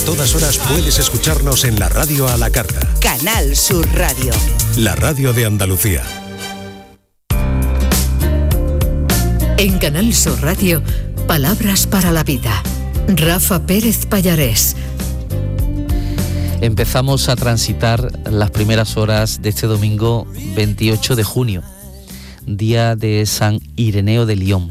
todas horas puedes escucharnos en la radio a la carta. Canal Sur Radio. La radio de Andalucía. En Canal Sur Radio, Palabras para la Vida. Rafa Pérez Pallarés. Empezamos a transitar las primeras horas de este domingo 28 de junio, día de San Ireneo de Lyon.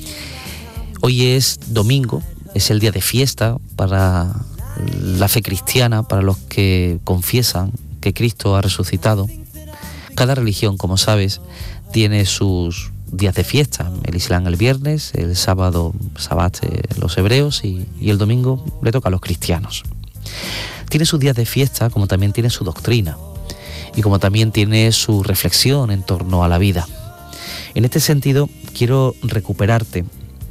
Hoy es domingo, es el día de fiesta para la fe cristiana, para los que confiesan que Cristo ha resucitado. Cada religión, como sabes, tiene sus días de fiesta. El Islam el viernes, el sábado, Sabbat, los hebreos y el domingo le toca a los cristianos. Tiene sus días de fiesta, como también tiene su doctrina y como también tiene su reflexión en torno a la vida. En este sentido, quiero recuperarte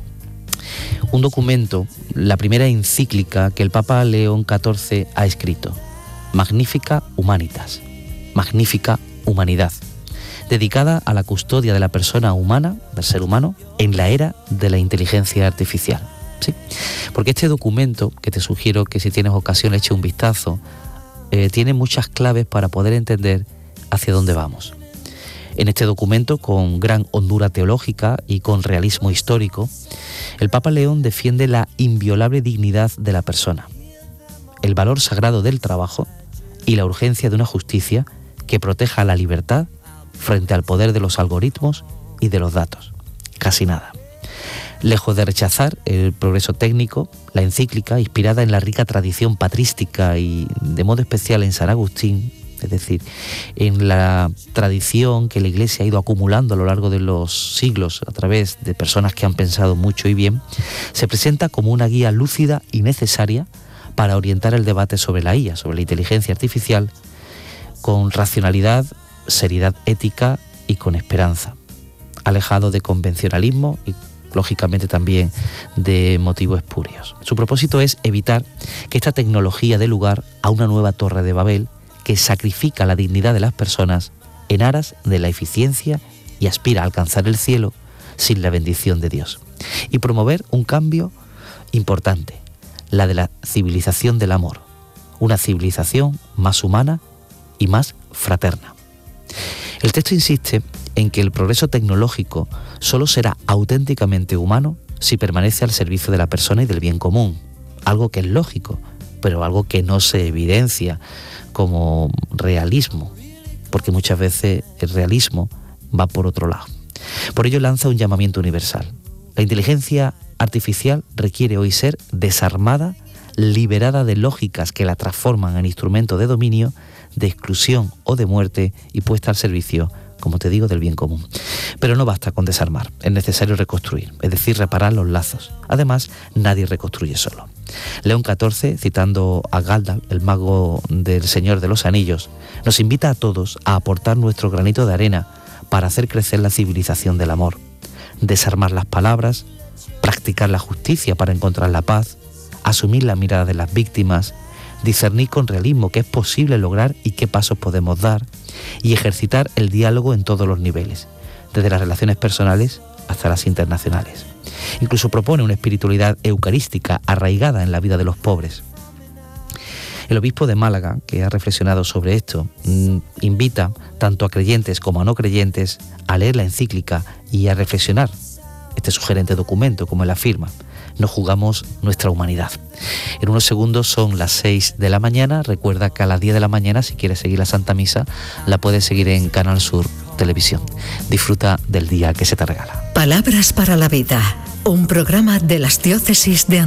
un documento, la primera encíclica que el Papa León XIV ha escrito, Magnificat Humanitas, Magnífica Humanidad, dedicada a la custodia de la persona humana, del ser humano, en la era de la inteligencia artificial. ¿Sí? Porque este documento, que te sugiero que si tienes ocasión le eche un vistazo, tiene muchas claves para poder entender hacia dónde vamos. En este documento, con gran hondura teológica y con realismo histórico, el Papa León defiende la inviolable dignidad de la persona, el valor sagrado del trabajo y la urgencia de una justicia que proteja la libertad frente al poder de los algoritmos y de los datos. Casi nada. Lejos de rechazar el progreso técnico, la encíclica, inspirada en la rica tradición patrística y de modo especial en San Agustín, es decir, en la tradición que la Iglesia ha ido acumulando a lo largo de los siglos a través de personas que han pensado mucho y bien, se presenta como una guía lúcida y necesaria para orientar el debate sobre la IA, sobre la inteligencia artificial, con racionalidad, seriedad ética y con esperanza, alejado de convencionalismo y lógicamente también de motivos espurios. Su propósito es evitar que esta tecnología dé lugar a una nueva Torre de Babel que sacrifica la dignidad de las personas en aras de la eficiencia y aspira a alcanzar el cielo sin la bendición de Dios. Y promover un cambio importante, la de la civilización del amor, una civilización más humana y más fraterna. El texto insiste en que el progreso tecnológico solo será auténticamente humano si permanece al servicio de la persona y del bien común, algo que es lógico, pero algo que no se evidencia como realismo, porque muchas veces el realismo va por otro lado. Por ello lanza un llamamiento universal. La inteligencia artificial requiere hoy ser desarmada, liberada de lógicas que la transforman en instrumento de dominio, de exclusión o de muerte y puesta al servicio, como te digo, del bien común. Pero no basta con desarmar, es necesario reconstruir, es decir, reparar los lazos. Además, nadie reconstruye solo. León XIV, citando a Gandalf, el mago del Señor de los Anillos, nos invita a todos a aportar nuestro granito de arena para hacer crecer la civilización del amor, desarmar las palabras, practicar la justicia para encontrar la paz, asumir la mirada de las víctimas, discernir con realismo qué es posible lograr y qué pasos podemos dar, y ejercitar el diálogo en todos los niveles, desde las relaciones personales hasta las internacionales. Incluso propone una espiritualidad eucarística arraigada en la vida de los pobres. El obispo de Málaga, que ha reflexionado sobre esto, invita tanto a creyentes como a no creyentes a leer la encíclica y a reflexionar este sugerente documento, como él afirma. No jugamos nuestra humanidad. En unos segundos son las 6 de la mañana. Recuerda que a las 10 de la mañana, si quieres seguir la Santa Misa, la puedes seguir en Canal Sur Televisión. Disfruta del día que se te regala. Palabras para la Vida, un programa de las diócesis de